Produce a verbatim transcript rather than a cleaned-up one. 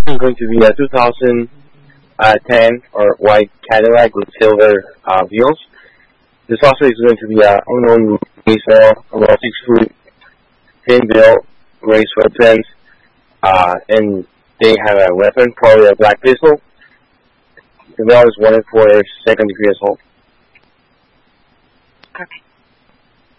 is going to be a two thousand ten or white Cadillac with silver uh, wheels. The suspect is going to be an unknown race male, about six foot, thin built, gray sweatpants, uh, and they have a weapon, probably a black pistol. The male is wanted for second degree assault. Okay.